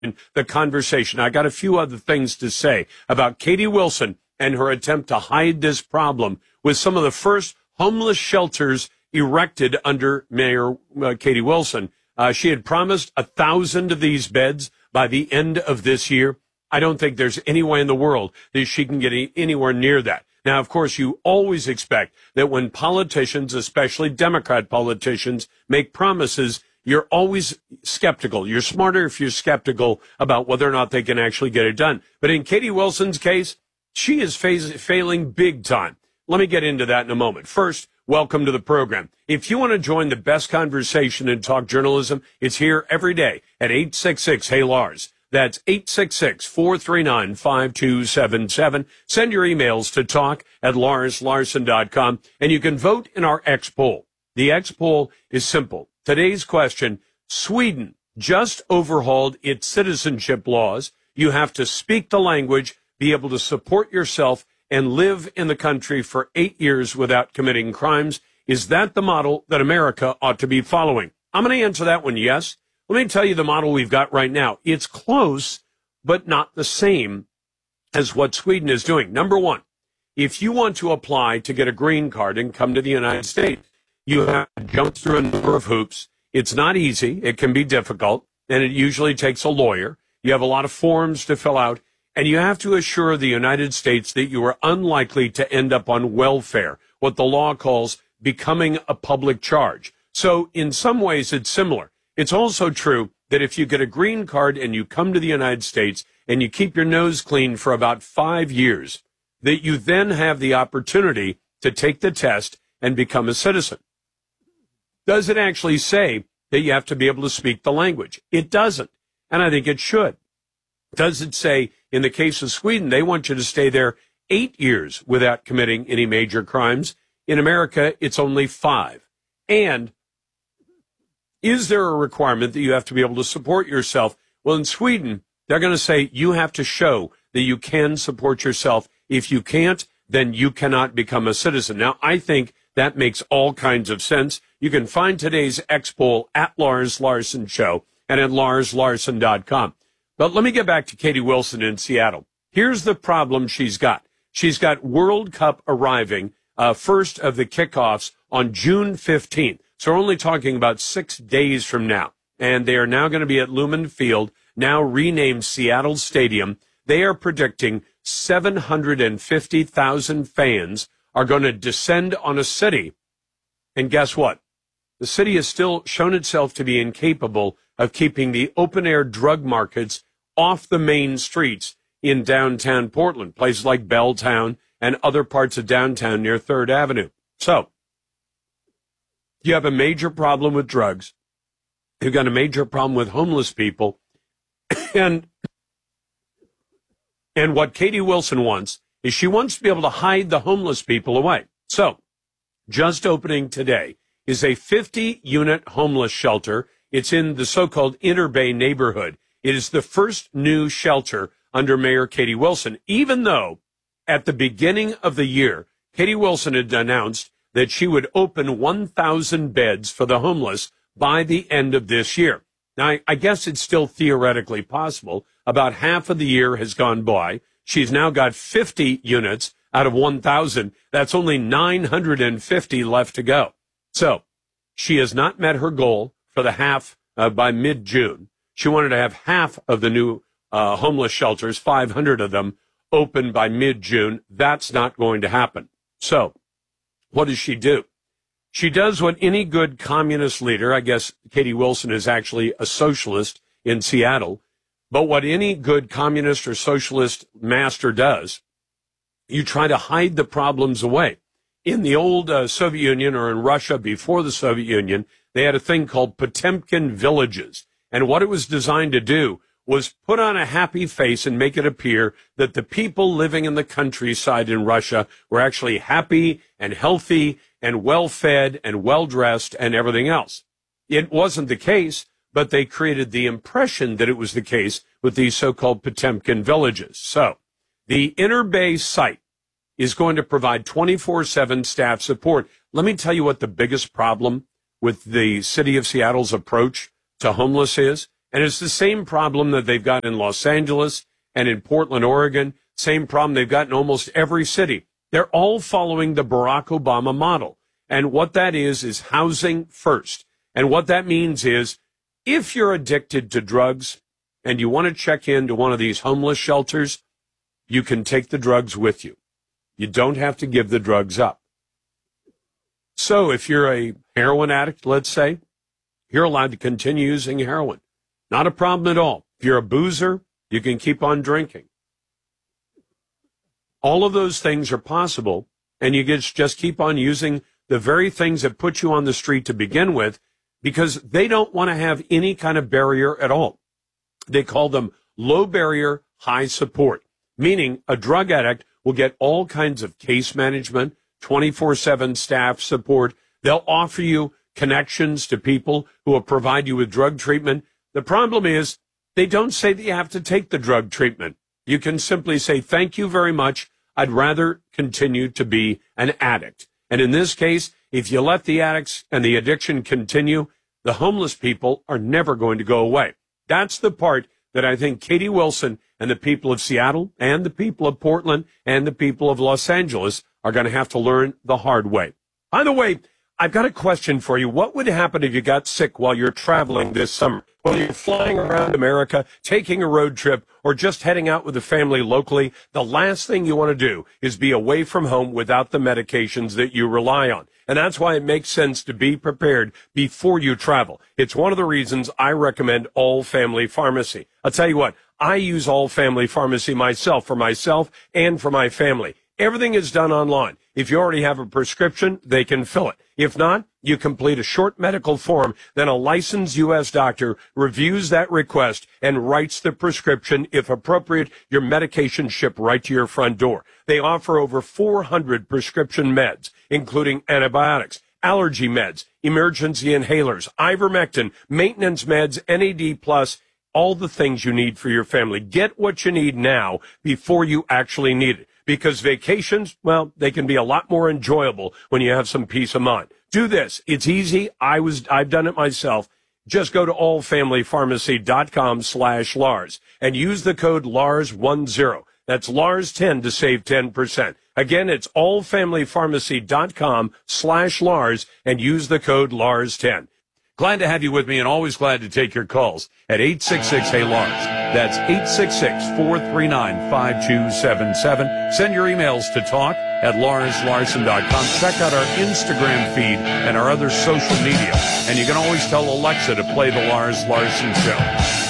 the conversation. I got a few other things to say about Katie Wilson and her attempt to hide this problem with some of the first homeless shelters erected under Mayor Katie Wilson. She had promised 1,000 of these beds by the end of this year. I don't think there's any way in the world that she can get anywhere near that. Now, of course, you always expect that when politicians, especially Democrat politicians, make promises, you're always skeptical. You're smarter if you're skeptical about whether or not they can actually get it done. But in Katie Wilson's case, she is failing big time. Let me get into that in a moment. First, welcome to the program. If you want to join the best conversation in talk journalism, it's here every day at 866-HEY-LARS. That's 866-439-5277. Send your emails to talk@larslarson.com, and you can vote in our X poll. The X poll is simple. Today's question: Sweden just overhauled its citizenship laws. You have to speak the language, be able to support yourself, and live in the country for 8 years without committing crimes. Is that the model that America ought to be following? I'm going to answer that one yes. Let me tell you the model we've got right now. It's close, but not the same as what Sweden is doing. Number one, if you want to apply to get a green card and come to the United States, you have to jump through a number of hoops. It's not easy. It can be difficult, and it usually takes a lawyer. You have a lot of forms to fill out, and you have to assure the United States that you are unlikely to end up on welfare, what the law calls becoming a public charge. So in some ways, it's similar. It's also true that if you get a green card and you come to the United States and you keep your nose clean for about 5 years, that you then have the opportunity to take the test and become a citizen. Does it actually say that you have to be able to speak the language? It doesn't, and I think it should. Does it say, in the case of Sweden, they want you to stay there 8 years without committing any major crimes? In America, it's only 5. And is there a requirement that you have to be able to support yourself? Well, in Sweden, they're going to say you have to show that you can support yourself. If you can't, then you cannot become a citizen. Now, I think that makes all kinds of sense. You can find today's X poll at Lars Larson Show and at larslarson.com. But let me get back to Katie Wilson in Seattle. Here's the problem she's got. She's got World Cup arriving, first of the kickoffs on June 15th. So we're only talking about 6 days from now. And they are now going to be at Lumen Field, now renamed Seattle Stadium. They are predicting 750,000 fans are going to descend on a city. And guess what? The city has still shown itself to be incapable of keeping the open-air drug markets off the main streets in downtown Portland, places like Belltown and other parts of downtown near 3rd Avenue. So you have a major problem with drugs. You've got a major problem with homeless people. And what Katie Wilson wants is she wants to be able to hide the homeless people away. So just opening today is a 50-unit homeless shelter. It's in the so-called Inner Bay neighborhood. It is the first new shelter under Mayor Katie Wilson, even though at the beginning of the year, Katie Wilson had announced that she would open 1,000 beds for the homeless by the end of this year. Now, I guess it's still theoretically possible. About half of the year has gone by. She's now got 50 units out of 1,000. That's only 950 left to go. So she has not met her goal for the half by mid-June. She wanted to have half of the new homeless shelters, 500 of them, open by mid-June. That's not going to happen. So what does she do? She does what any good communist leader, I guess Katie Wilson is actually a socialist in Seattle, but what any good communist or socialist master does, you try to hide the problems away. In the old Soviet Union, or in Russia before the Soviet Union, they had a thing called Potemkin villages. And what it was designed to do was put on a happy face and make it appear that the people living in the countryside in Russia were actually happy and healthy and well-fed and well-dressed and everything else. It wasn't the case, but they created the impression that it was the case with these so-called Potemkin villages. So the Inner Bay site is going to provide 24/7 staff support. Let me tell you what the biggest problem with the city of Seattle's approach to homeless is. And it's the same problem that they've got in Los Angeles and in Portland, Oregon, same problem they've got in almost every city. They're all following the Barack Obama model. And what that is housing first. And what that means is if you're addicted to drugs and you want to check into one of these homeless shelters, you can take the drugs with you. You don't have to give the drugs up. So if you're a heroin addict, let's say, you're allowed to continue using heroin. Not a problem at all. If you're a boozer, you can keep on drinking. All of those things are possible, and you just keep on using the very things that put you on the street to begin with, because they don't want to have any kind of barrier at all. They call them low barrier, high support, meaning a drug addict will get all kinds of case management, 24/7 staff support. They'll offer you connections to people who will provide you with drug treatment. The problem is they don't say that you have to take the drug treatment. You can simply say, thank you very much. I'd rather continue to be an addict. And in this case, if you let the addicts and the addiction continue, the homeless people are never going to go away. That's the part that I think Katie Wilson and the people of Seattle and the people of Portland and the people of Los Angeles are going to have to learn the hard way. By the way, I've got a question for you. What would happen if you got sick while you're traveling this summer? Whether you're flying around America, taking a road trip, or just heading out with the family locally, the last thing you want to do is be away from home without the medications that you rely on. And that's why it makes sense to be prepared before you travel. It's one of the reasons I recommend All Family Pharmacy. I'll tell you what, I use All Family Pharmacy myself, for myself and for my family. Everything is done online. If you already have a prescription, they can fill it. If not, you complete a short medical form, then a licensed U.S. doctor reviews that request and writes the prescription. If appropriate, your medication shipped right to your front door. They offer over 400 prescription meds, including antibiotics, allergy meds, emergency inhalers, ivermectin, maintenance meds, NAD+, all the things you need for your family. Get what you need now before you actually need it. Because vacations, well, they can be a lot more enjoyable when you have some peace of mind. Do this. It's easy. I've done it myself. Just go to allfamilypharmacy.com/Lars and use the code LARS10. That's LARS10 to save 10%. Again, it's allfamilypharmacy.com/Lars and use the code LARS10. Glad to have you with me and always glad to take your calls at 866-HEY-LARS. That's 866-439-5277. Send your emails to talk@LarsLarson.com. Check out our Instagram feed and our other social media. And you can always tell Alexa to play the Lars Larson Show.